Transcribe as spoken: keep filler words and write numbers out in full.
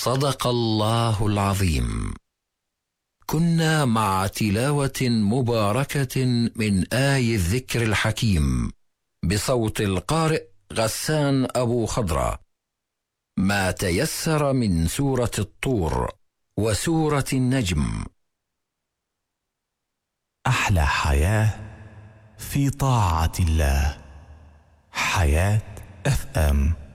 صدق الله العظيم. كنا مع تلاوة مباركة من آي الذكر الحكيم بصوت القارئ غسان أبو خضرة، ما تيسر من سورة الطور وسورة النجم. أحلى حياة في طاعة الله. حياة اف ام.